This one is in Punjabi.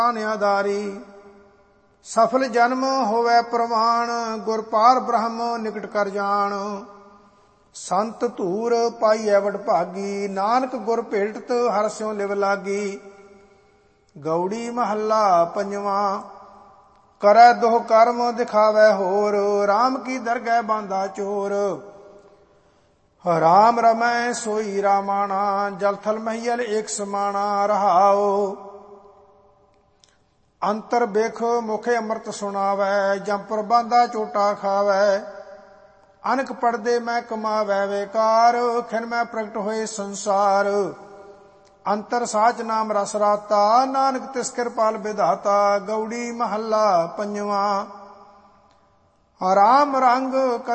ਆਧਾਰੀ। ਸਫਲ ਜਨਮ ਹੋਵੈ ਪ੍ਰਵਾਨ, ਗੁਰ ਪਾਰ ਬ੍ਰਹਮ ਨਿਕਟ ਕਰ ਜਾਣ। ਸੰਤ ਧੂਰ ਪਾਈਐ ਵਡਭਾਗੀ, ਨਾਨਕ ਗੁਰ ਭੇਟਤ ਹਰਿ ਸਿਉ ਲਿਵ ਲਾਗੀ। ਗਉੜੀ ਮਹੱਲਾ ਪੰਜਵਾਂ। ਕਰੈ ਦੋਹ ਕਰਮ ਦਿਖਾਵੈ ਹੋਰ, ਰਾਮ ਕੀ ਦਰਗਹਿ ਬਾਂਧਾ ਚੋਰ। ਰਾਮ ਰਮੈ ਸੋਈ ਰਾਮਾਣਾ, ਜਲ ਥਲ ਮਹੀਲ ਏਕ ਸਮਾਣਾ। ਰਹਾਉ ਅੰਤਰ ਬਿਖ ਮੁਖੇ ਅੰਮ੍ਰਿਤ ਸੁਣਾਵੈ, ਜੰਪੁਰ ਬਾਂਧਾ ਝੋਟਾ ਖਾਵੈ। ਅਨਕ ਪੜਦੇ ਮੈਂ ਕਮਾਵੈ ਵੇਕਾਰ, ਖਿਨ ਮੈਂ ਪ੍ਰਗਟ ਹੋਏ ਸੰਸਾਰ। ਅੰਤਰ ਸਾਚ ਨਾਮ ਰਸ ਰਾਤਾ, ਨਾਨਕ ਤਿਸ ਕਿਰਪਾਲ ਵਿਧਾਤਾ। ਗਉੜੀ ਮਹੱਲਾ ਪੰਜਵਾਂ। ਰਾਮ ਰੰਗ